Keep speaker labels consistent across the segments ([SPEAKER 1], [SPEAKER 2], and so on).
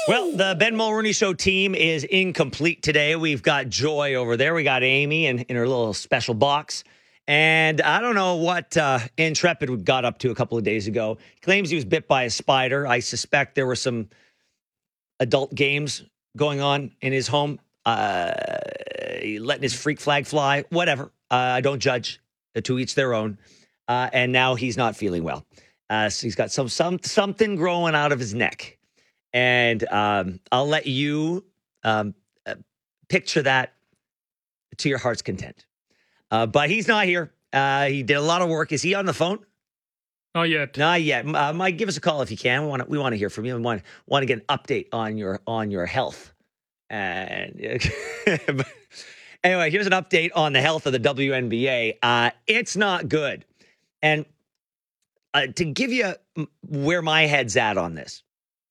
[SPEAKER 1] Well, the Ben Mulroney Show team is incomplete today. We've got Joy over there. We got Amy in her little special box. And I don't know what Intrepid got up to a couple of days ago. He claims he was bit by a spider. I suspect there were some adult games going on in his home. Letting his freak flag fly. Whatever. I don't judge. To each their own. And now he's not feeling well. So he's got something growing out of his neck. And I'll let you picture that to your heart's content. But he's not here. He did a lot of work. Is he on the phone?
[SPEAKER 2] Not yet.
[SPEAKER 1] Not yet. Mike, give us a call if you can. We want to hear from you. We want to get an update on your health. And anyway, here's an update on the health of the WNBA. It's not good. And to give you where my head's at on this,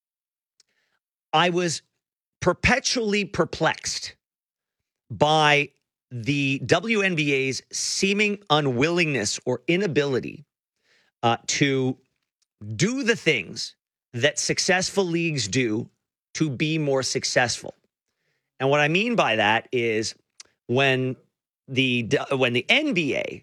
[SPEAKER 1] I was perpetually perplexed by the WNBA's seeming unwillingness or inability to do the things that successful leagues do to be more successful. And what I mean by that is when the NBA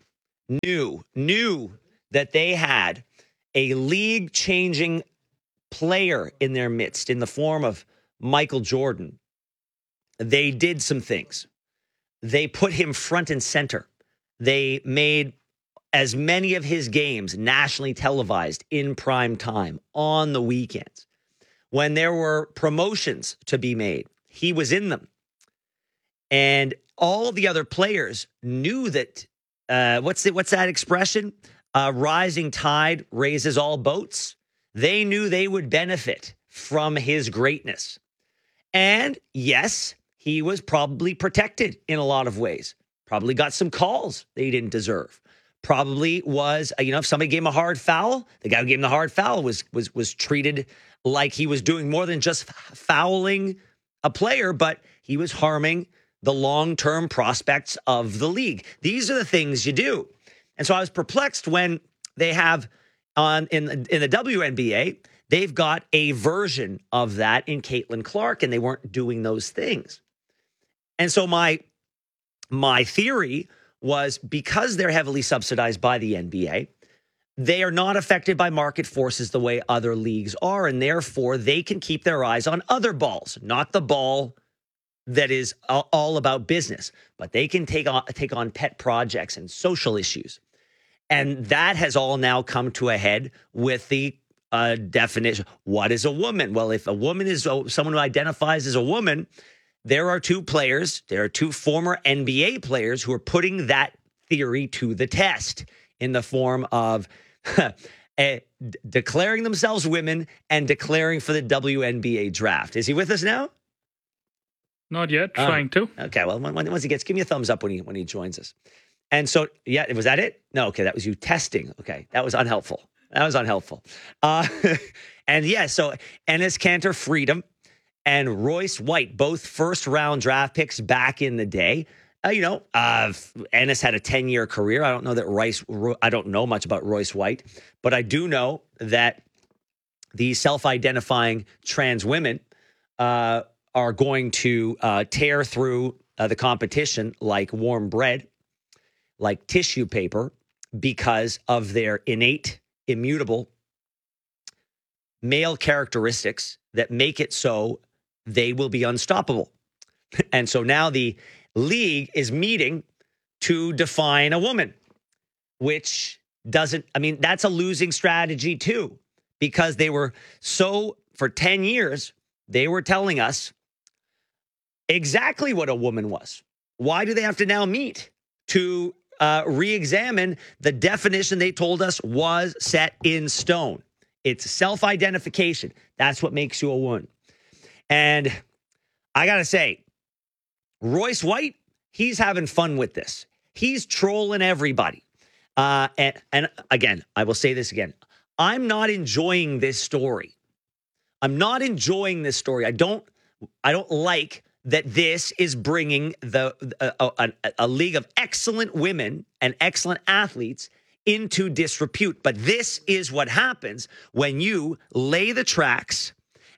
[SPEAKER 1] knew that they had a league-changing player in their midst in the form of Michael Jordan, they did some things. They put him front and center. They made as many of his games nationally televised in prime time on the weekends. When there were promotions to be made, he was in them. And all the other players knew that, what's that expression? Rising tide raises all boats. They knew they would benefit from his greatness. And yes, he was probably protected in a lot of ways. Probably got some calls that he didn't deserve. Probably was, if somebody gave him a hard foul, the guy who gave him the hard foul was treated like he was doing more than just fouling a player, but he was harming the long-term prospects of the league. These are the things you do. And so I was perplexed when they have in the WNBA, they've got a version of that in Caitlin Clark, and they weren't doing those things. And so my theory was because they're heavily subsidized by the NBA, they are not affected by market forces the way other leagues are, and therefore they can keep their eyes on other balls, not the ball that is all about business, but they can take on pet projects and social issues. And that has all now come to a head with the definition. What is a woman? Well, if a woman is someone who identifies as a woman, there are two former NBA players who are putting that theory to the test in the form of declaring themselves women and declaring for the WNBA draft. Is he with us now?
[SPEAKER 2] Not yet. Trying to.
[SPEAKER 1] Okay. Well, once he gets, give me a thumbs up when he joins us. And so, yeah, was that it? No. Okay. That was you testing. Okay. That was unhelpful. And yeah, so Enes Kanter Freedom and Royce White, both first round draft picks back in the day. Ennis had a 10-year career. I don't know much about Royce White, but I do know that these self-identifying trans women are going to tear through the competition like warm bread, like tissue paper, because of their innate, immutable male characteristics that make it so they will be unstoppable. And so now the league is meeting to define a woman, which that's a losing strategy too, because for 10 years, they were telling us exactly what a woman was. Why do they have to now meet to re-examine the definition they told us was set in stone? It's self-identification. That's what makes you a woman. And I got to say, Royce White, he's having fun with this. He's trolling everybody. And again, I will say this again. I'm not enjoying this story. I don't like that this is bringing a league of excellent women and excellent athletes into disrepute. But this is what happens when you lay the tracks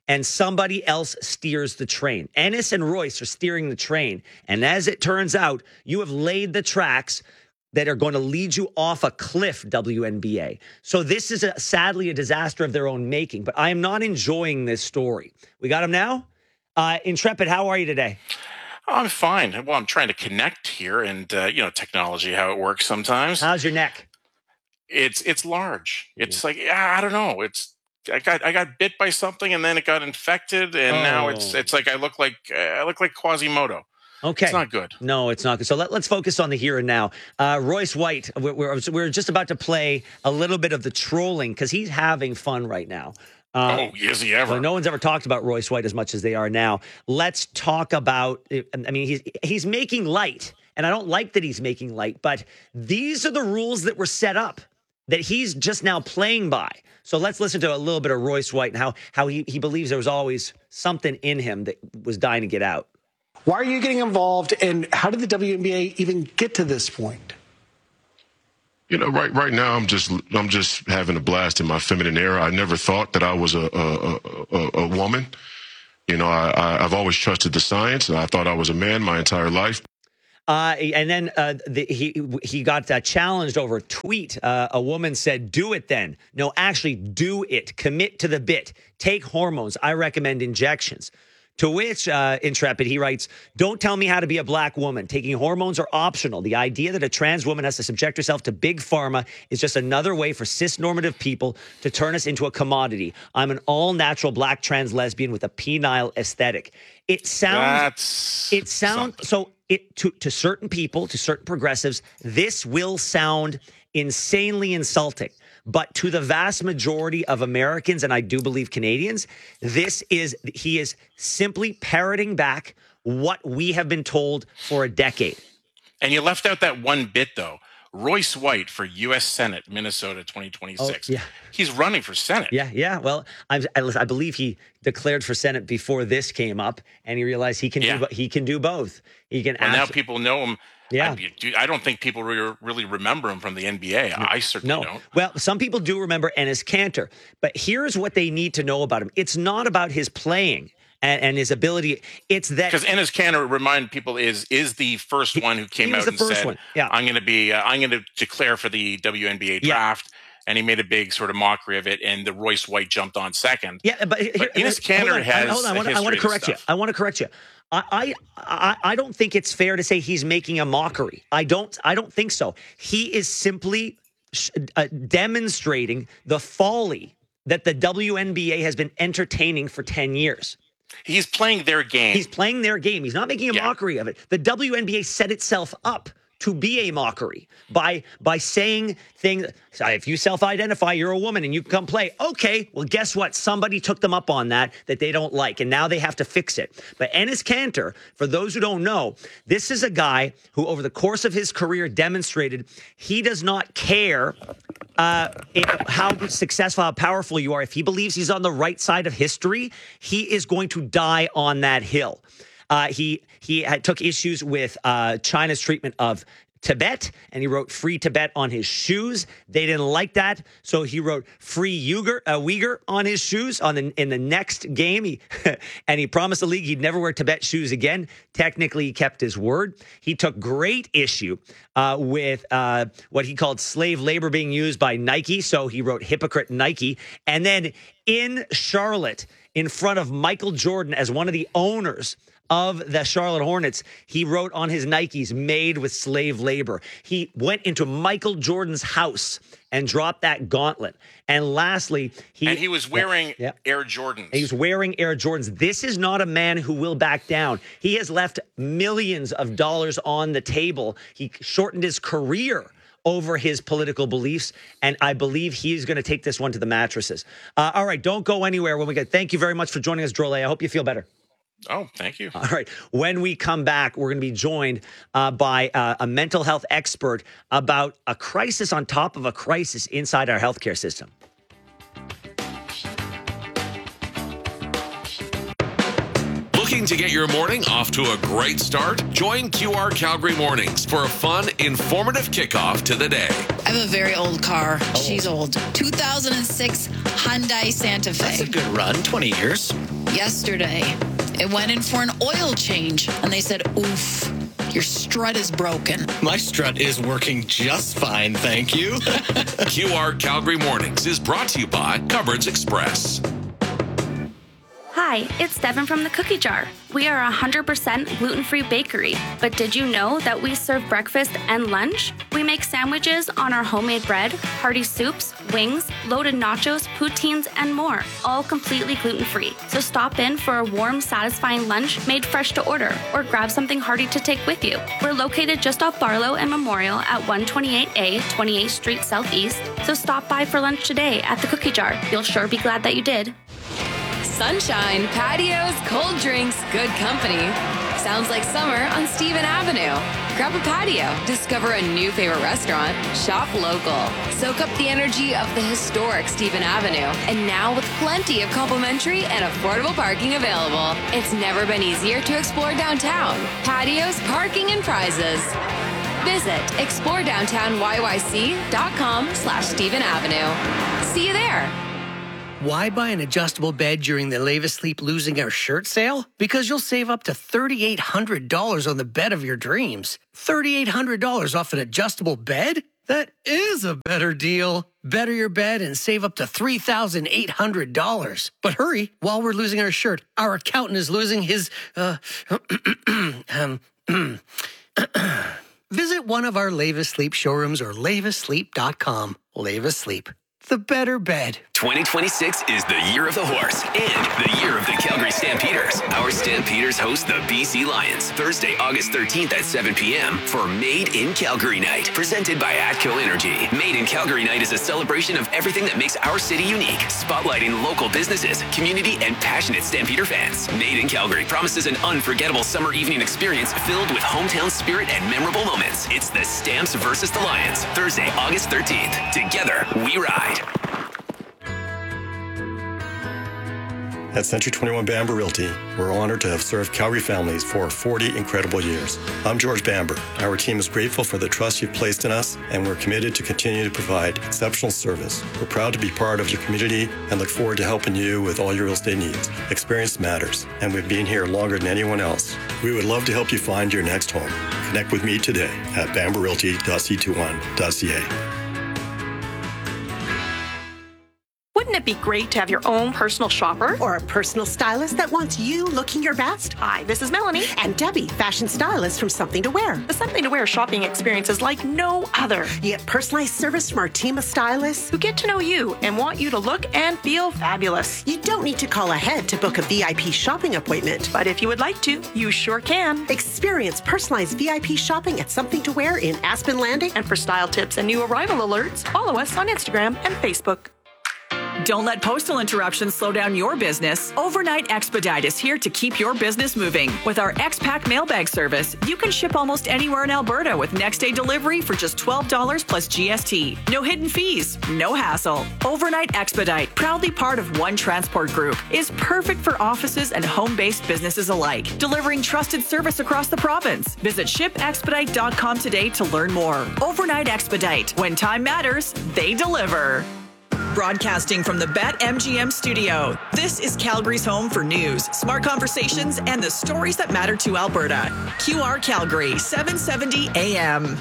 [SPEAKER 1] and somebody else steers the train. Ennis and Royce are steering the train. And as it turns out, you have laid the tracks that are going to lead you off a cliff, WNBA. So this is sadly a disaster of their own making, but I am not enjoying this story. We got him now? Intrepid, how are you today?
[SPEAKER 3] I'm fine. Well, I'm trying to connect here and, technology, how it works sometimes.
[SPEAKER 1] How's your neck?
[SPEAKER 3] It's large. It's like, I don't know. I got bit by something and then it got infected and now it's like I look like Quasimodo.
[SPEAKER 1] Okay.
[SPEAKER 3] It's not good.
[SPEAKER 1] No, it's not good. So let's focus on the here and now. Royce White, we're just about to play a little bit of the trolling because he's having fun right now.
[SPEAKER 3] Is he ever?
[SPEAKER 1] Well, no one's ever talked about Royce White as much as they are now. Let's talk about, I mean, he's making light, and I don't like that he's making light, but these are the rules that were set up that he's just now playing by. So let's listen to a little bit of Royce White and how he believes there was always something in him that was dying to get out.
[SPEAKER 4] Why are you getting involved, and how did the WNBA even get to this point?
[SPEAKER 5] Right now I'm just having a blast in my feminine era. I never thought that I was a woman. I've always trusted the science, and I thought I was a man my entire life.
[SPEAKER 1] And then he got challenged over a tweet. A woman said, "Do it then." No, actually, do it. Commit to the bit. Take hormones. I recommend injections. To which, Intrepid, he writes, "Don't tell me how to be a black woman. Taking hormones are optional. The idea that a trans woman has to subject herself to big pharma is just another way for cisnormative people to turn us into a commodity. I'm an all-natural black trans lesbian with a penile aesthetic." To certain people, to certain progressives, this will sound insanely insulting. But to the vast majority of Americans, and I do believe Canadians, he is simply parroting back what we have been told for a decade.
[SPEAKER 3] And you left out that one bit, though. Royce White for U.S. Senate, Minnesota 2026.
[SPEAKER 1] Oh, yeah.
[SPEAKER 3] He's running for Senate.
[SPEAKER 1] Yeah. Well, I believe he declared for Senate before this came up, and he realized he can do both. He can.
[SPEAKER 3] And now people know him.
[SPEAKER 1] Yeah.
[SPEAKER 3] I don't think people really remember him from the NBA. I certainly don't.
[SPEAKER 1] Well, some people do remember Enes Kanter, but here's what they need to know about him. It's not about his playing and his ability. It's that
[SPEAKER 3] because Enes Kanter, remind people, is the first one who came out and said, "I'm going to declare for the WNBA draft." And he made a big sort of mockery of it, and the Royce White jumped on second.
[SPEAKER 1] Yeah, but
[SPEAKER 3] Enes Kanter has.
[SPEAKER 1] Hold on, I want to correct you. I don't think it's fair to say he's making a mockery. I don't think so. He is simply demonstrating the folly that the WNBA has been entertaining for 10 years.
[SPEAKER 3] He's playing their game.
[SPEAKER 1] He's playing their game. He's not making a mockery of it. The WNBA set itself up to be a mockery by saying things. If you self-identify, you're a woman and you can come play. Okay, well, guess what? Somebody took them up on that they don't like, and now they have to fix it. But Enes Kanter, for those who don't know, this is a guy who over the course of his career demonstrated he does not care how successful, how powerful you are. If he believes he's on the right side of history, he is going to die on that hill. He took issues with China's treatment of Tibet, and he wrote "Free Tibet" on his shoes. They didn't like that, so he wrote "Free Uyghur" on his shoes in the next game. And he promised the league he'd never wear Tibet shoes again. Technically, he kept his word. He took great issue with what he called slave labor being used by Nike, so he wrote "Hypocrite Nike." And then in Charlotte, in front of Michael Jordan as one of the owners of the Charlotte Hornets, he wrote on his Nikes, "Made with slave labor." He went into Michael Jordan's house and dropped that gauntlet. And lastly,
[SPEAKER 3] he was wearing Air Jordans.
[SPEAKER 1] He's wearing Air Jordans. This is not a man who will back down. He has left millions of dollars on the table. He shortened his career over his political beliefs, and I believe he's going to take this one to the mattresses. All right, don't go anywhere when we get. Thank you very much for joining us, Drolet. I hope you feel better.
[SPEAKER 3] Oh, thank you.
[SPEAKER 1] All right. When we come back, we're going to be joined by a mental health expert about a crisis on top of a crisis inside our healthcare system.
[SPEAKER 6] Looking to get your morning off to a great start? Join QR Calgary Mornings for a fun, informative kickoff to the day.
[SPEAKER 7] I have a very old car. She's old. 2006 Hyundai Santa Fe.
[SPEAKER 8] That's a good run, 20 years.
[SPEAKER 7] yesterday. It went in for an oil change, and they said, oof, your strut is broken.
[SPEAKER 8] My strut is working just fine, thank you.
[SPEAKER 6] QR Calgary Mornings is brought to you by Cupboards Express.
[SPEAKER 9] Hi, it's Devin from the Cookie Jar. We are a 100% gluten-free bakery, but did you know that we serve breakfast and lunch? We make sandwiches on our homemade bread, hearty soups, wings, loaded nachos, poutines, and more, all completely gluten-free. So stop in for a warm, satisfying lunch made fresh to order, or grab something hearty to take with you. We're located just off Barlow and Memorial at 128A, 28th Street Southeast, so stop by for lunch today at the Cookie Jar. You'll sure be glad that you did.
[SPEAKER 10] Sunshine, patios, cold drinks, good company. Sounds like summer on Stephen Avenue. Grab a patio, discover a new favorite restaurant, shop local. Soak up the energy of the historic Stephen Avenue. And now with plenty of complimentary and affordable parking available. It's never been easier to explore downtown. Patios, parking, and prizes. Visit exploredowntownyyc.com/Stephen Avenue. See you there.
[SPEAKER 11] Why buy an adjustable bed during the Lave Asleep Losing Our Shirt sale? Because you'll save up to $3,800 on the bed of your dreams. $3,800 off an adjustable bed? That is a better deal. Better your bed and save up to $3,800. But hurry, while we're losing our shirt, our accountant is losing his, Visit one of our Lave Asleep showrooms or laveasleep.com. Lave Asleep. The better bed.
[SPEAKER 12] 2026 is the year of the horse and the year of the Calgary Stampeders. Our Stampeders host the BC Lions Thursday, August 13th at 7 p.m. for Made in Calgary Night, presented by ATCO Energy. Made in Calgary Night is a celebration of everything that makes our city unique, spotlighting local businesses, community, and passionate Stampeder fans. Made in Calgary promises an unforgettable summer evening experience filled with hometown spirit and memorable moments. It's the Stamps versus the Lions, Thursday, August 13th. Together, we ride.
[SPEAKER 13] At Century 21 Bamber Realty, we're honored to have served Calgary families for 40 incredible years. I'm George Bamber. Our team is grateful for the trust you've placed in us, and we're committed to continue to provide exceptional service. We're proud to be part of your community and look forward to helping you with all your real estate needs. Experience matters, and we've been here longer than anyone else. We would love to help you find your next home. Connect with me today at bamberrealty.c21.ca.
[SPEAKER 14] Wouldn't it be great to have your own personal shopper?
[SPEAKER 15] Or a personal stylist that wants you looking your best?
[SPEAKER 14] Hi, this is Melanie.
[SPEAKER 15] And Debbie, fashion stylist from Something to Wear.
[SPEAKER 14] The Something to Wear shopping experience is like no other.
[SPEAKER 15] You get personalized service from our team of stylists
[SPEAKER 14] who get to know you and want you to look and feel fabulous.
[SPEAKER 15] You don't need to call ahead to book a VIP shopping appointment.
[SPEAKER 14] But if you would like to, you sure can.
[SPEAKER 15] Experience personalized VIP shopping at Something to Wear in Aspen Landing.
[SPEAKER 14] And for style tips and new arrival alerts, follow us on Instagram and Facebook.
[SPEAKER 16] Don't let postal interruptions slow down your business. Overnight Expedite is here to keep your business moving. With our X-Pack mailbag service, you can ship almost anywhere in Alberta with next-day delivery for just $12 plus GST. No hidden fees, no hassle. Overnight Expedite, proudly part of One Transport Group, is perfect for offices and home-based businesses alike, delivering trusted service across the province. Visit shipexpedite.com today to learn more. Overnight Expedite. When time matters, they deliver. Broadcasting from the BetMGM studio, this is Calgary's home for news, smart conversations, and the stories that matter to Alberta. QR Calgary, 770 AM.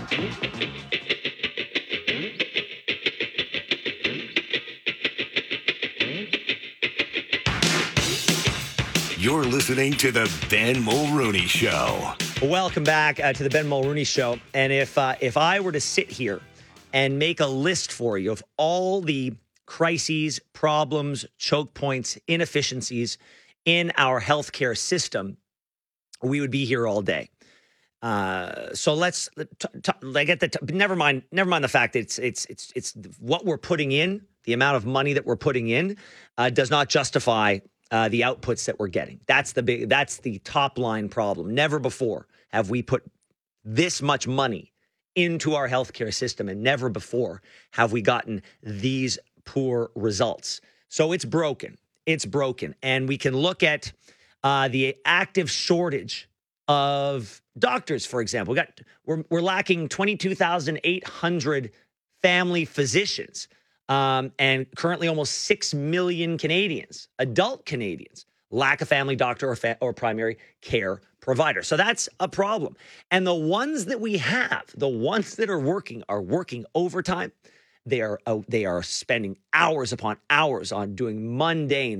[SPEAKER 17] You're listening to the Ben Mulrooney Show.
[SPEAKER 1] Welcome back to the Ben Mulrooney Show. And if I were to sit here and make a list for you of all the crises, problems, choke points, inefficiencies in our healthcare system, we would be here all day. So let's never mind the fact that it's what we're putting in, the amount of money that we're putting in, does not justify the outputs that we're getting. That's the top line problem. Never before have we put this much money into our healthcare system, and never before have we gotten these poor results. So it's broken. It's broken. And we can look at the active shortage of doctors, for example. We're lacking 22,800 family physicians, and currently almost 6 million Canadians, adult Canadians, lack of family doctor or primary care provider. So that's a problem. And the ones that we have, the ones that are working overtime. They are spending hours upon hours on doing mundane,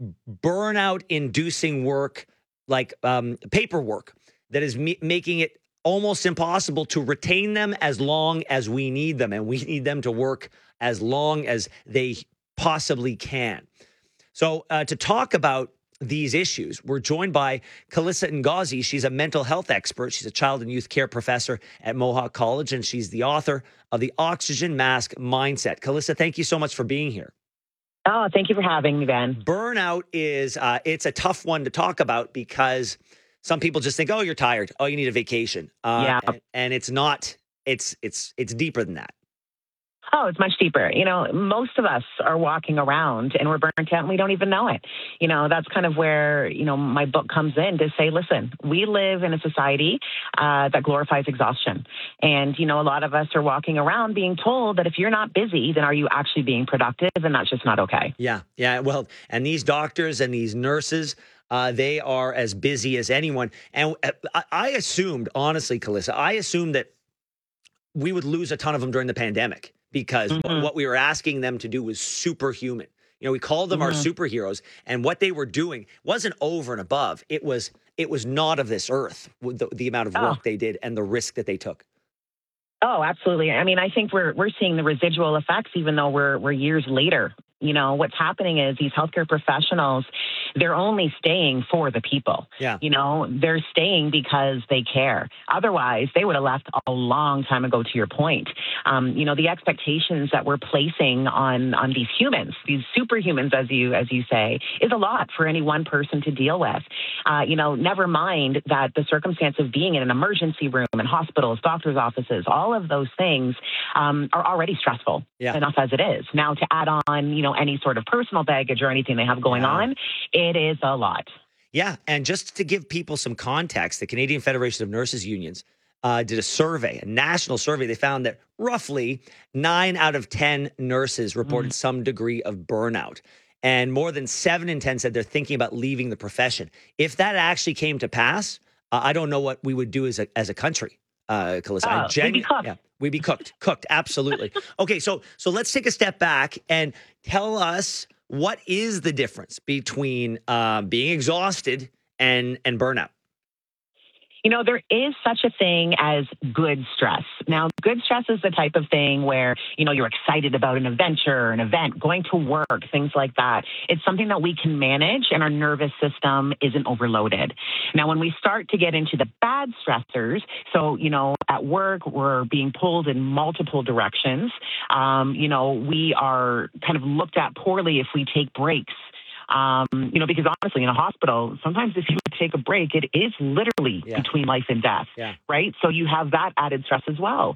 [SPEAKER 1] burnout-inducing work like paperwork that is making it almost impossible to retain them as long as we need them. And we need them to work as long as they possibly can. So to talk about these issues, we're joined by Calissa Ngozi. She's a mental health expert. She's a child and youth care professor at Mohawk College, and she's the author of The Oxygen Mask Mindset. Calissa, thank you so much for being here.
[SPEAKER 18] Oh, thank you for having me, Ben.
[SPEAKER 1] Burnout is, it's a tough one to talk about because some people just think, oh, you're tired. Oh, you need a vacation. And it's not, it's deeper than that.
[SPEAKER 18] Oh, it's much deeper. Most of us are walking around and we're burnt out and we don't even know it. That's kind of where, my book comes in to say, listen, we live in a society that glorifies exhaustion. And, a lot of us are walking around being told that if you're not busy, then are you actually being productive? And that's just not okay.
[SPEAKER 1] Yeah. Well, and these doctors and these nurses, they are as busy as anyone. And I assumed, honestly, Calissa, that we would lose a ton of them during the pandemic. Because what we were asking them to do was superhuman. We called them our superheroes, and what they were doing wasn't over and above. It was not of this earth, the amount of work they did and the risk that they took.
[SPEAKER 18] Oh, absolutely. I mean, I think we're seeing the residual effects, even though we're years later. What's happening is these healthcare professionals, they're only staying for the people.
[SPEAKER 1] Yeah.
[SPEAKER 18] They're staying because they care. Otherwise, they would have left a long time ago, to your point. The expectations that we're placing on these humans, these superhumans, as you say, is a lot for any one person to deal with. Never mind that the circumstance of being in an emergency room in hospitals, doctors' offices, all of those things are already stressful enough as it is. Now to add on, any sort of personal baggage or anything they have going on, it is a lot.
[SPEAKER 1] Yeah. And just to give people some context, the Canadian Federation of Nurses Unions did a national survey. They found that roughly 9 out of 10 nurses reported some degree of burnout. And more than 7 in 10 said they're thinking about leaving the profession. If that actually came to pass, I don't know what we would do as a country. Calissa,
[SPEAKER 18] we'd be cooked.
[SPEAKER 1] Yeah, we'd be cooked. Absolutely. Okay, so let's take a step back and tell us what is the difference between being exhausted and burnout.
[SPEAKER 18] There is such a thing as good stress. Now, good stress is the type of thing where, you're excited about an adventure, an event, going to work, things like that. It's something that we can manage and our nervous system isn't overloaded. Now, when we start to get into the bad stressors, so, at work, we're being pulled in multiple directions. We are kind of looked at poorly if we take breaks. Because honestly, in a hospital, sometimes if you take a break, it is literally between life and death, right? So you have that added stress as well.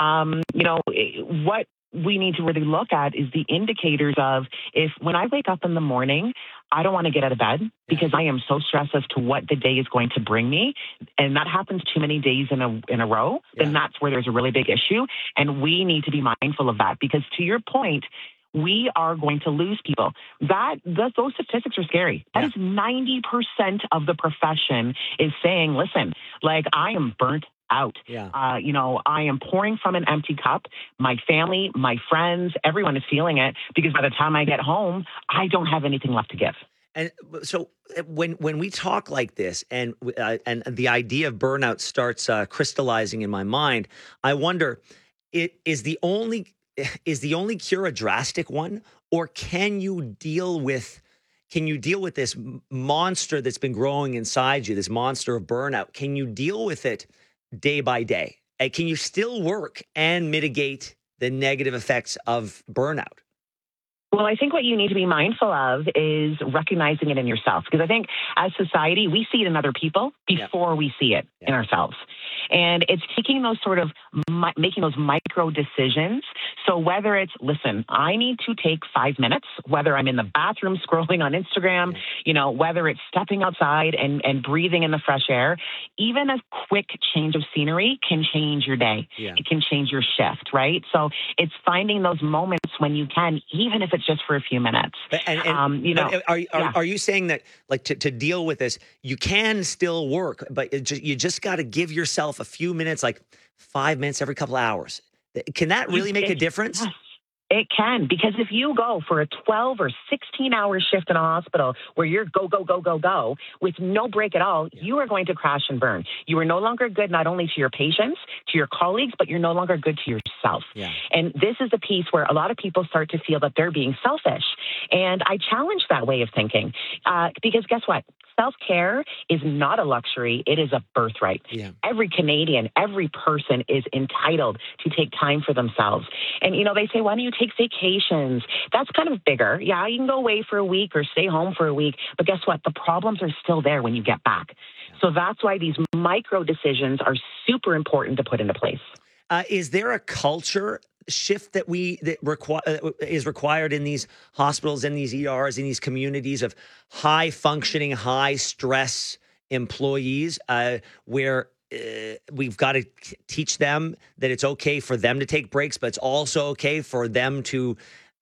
[SPEAKER 18] What we need to really look at is the indicators of when I wake up in the morning, I don't want to get out of bed because I am so stressed as to what the day is going to bring me. And that happens too many days in a row, then that's where there's a really big issue. And we need to be mindful of that because to your point, we are going to lose people. Those statistics are scary. That is 90% of the profession is saying, listen, I am burnt out. I am pouring from an empty cup. My family, my friends, everyone is feeling it because by the time I get home, I don't have anything left to give.
[SPEAKER 1] And so when we talk like this and the idea of burnout starts crystallizing in my mind, I wonder, is the only cure a drastic one, or can you deal with this monster that's been growing inside you, this monster of burnout? Can you deal with it day by day? Can you still work and mitigate the negative effects of burnout?
[SPEAKER 18] Well, I think what you need to be mindful of is recognizing it in yourself. Because I think as society, we see it in other people before we see it in ourselves. And it's taking those sort of, making those micro decisions. So whether it's, listen, I need to take 5 minutes, whether I'm in the bathroom scrolling on Instagram, whether it's stepping outside and breathing in the fresh air, even a quick change of scenery can change your day. It can change your shift, right? So it's finding those moments when you can, even if it's just for a few minutes.
[SPEAKER 1] Are you saying that, like, to deal with this, you can still work, but you just got to give yourself a few minutes, like 5 minutes every couple of hours? Can that really make a difference?
[SPEAKER 18] Yes. It can, because if you go for a 12 or 16-hour shift in a hospital where you're go with no break at all, you are going to crash and burn. You are no longer good not only to your patients, to your colleagues, but you're no longer good to yourself. Yeah. And this is the piece where a lot of people start to feel that they're being selfish. And I challenge that way of thinking because guess what? Self-care is not a luxury. It is a birthright. Yeah. Every Canadian, every person is entitled to take time for themselves. And, they say, why don't you take vacations? That's kind of bigger. Yeah, you can go away for a week or stay home for a week. But guess what? The problems are still there when you get back. So that's why these micro decisions are super important to put into place.
[SPEAKER 1] Is there a culture shift that is required in these hospitals, in these ERs, in these communities of high functioning, high stress employees, where we've got to teach them that it's okay for them to take breaks, but it's also okay for them to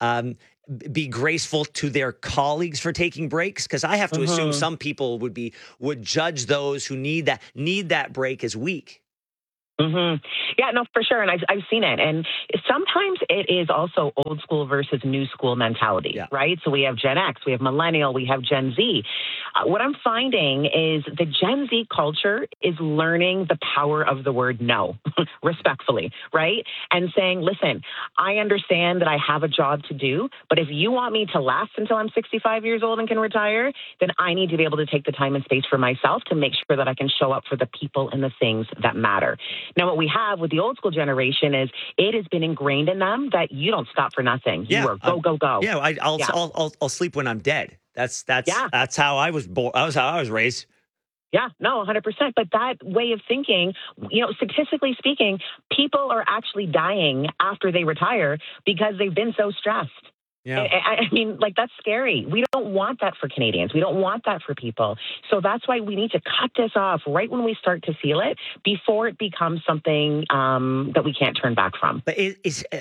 [SPEAKER 1] be graceful to their colleagues for taking breaks? Because I have to assume some people would judge those who need that break as weak.
[SPEAKER 18] Mm-hmm. Yeah, no, for sure. And I've seen it. And sometimes it is also old school versus new school mentality, right? So we have Gen X, we have Millennial, we have Gen Z. What I'm finding is the Gen Z culture is learning the power of the word no, respectfully, right? And saying, listen, I understand that I have a job to do, but if you want me to last until I'm 65 years old and can retire, then I need to be able to take the time and space for myself to make sure that I can show up for the people and the things that matter. Now, what we have with the old school generation is it has been ingrained in them that you don't stop for nothing. You are go.
[SPEAKER 1] Yeah, I'll sleep when I'm dead. That's how I was born. That was how I was raised.
[SPEAKER 18] Yeah, no, 100%. But that way of thinking, statistically speaking, people are actually dying after they retire because they've been so stressed. Yeah. I mean, that's scary. We don't want that for Canadians. We don't want that for people. So that's why we need to cut this off right when we start to feel it before it becomes something that we can't turn back from.
[SPEAKER 1] But if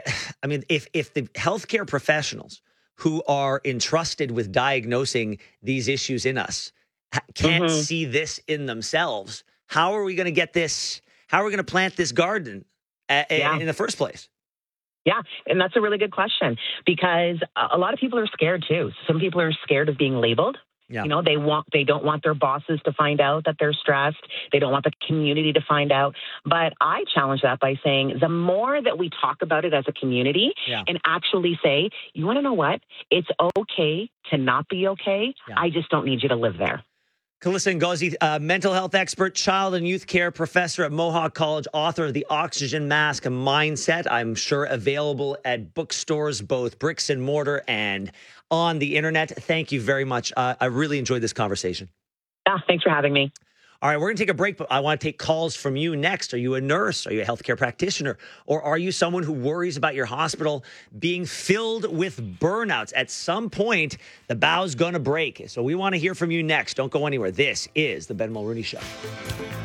[SPEAKER 1] the healthcare professionals who are entrusted with diagnosing these issues in us can't see this in themselves, how are we going to get this? How are we going to plant this garden in the first place?
[SPEAKER 18] Yeah, and that's a really good question because a lot of people are scared too. Some people are scared of being labeled. Yeah. They don't want their bosses to find out that they're stressed. They don't want the community to find out. But I challenge that by saying the more that we talk about it as a community and actually say, you want to know what? It's okay to not be okay. Yeah. I just don't need you to live there.
[SPEAKER 1] Calista Ngozi, mental health expert, child and youth care professor at Mohawk College, author of The Oxygen Mask Mindset. I'm sure available at bookstores, both bricks and mortar and on the internet. Thank you very much. I really enjoyed this conversation.
[SPEAKER 18] Yeah, thanks for having me.
[SPEAKER 1] All right, we're going to take a break, but I want to take calls from you next. Are you a nurse? Are you a healthcare practitioner? Or are you someone who worries about your hospital being filled with burnouts? At some point, the bow's going to break. So we want to hear from you next. Don't go anywhere. This is The Ben Mulrooney Show.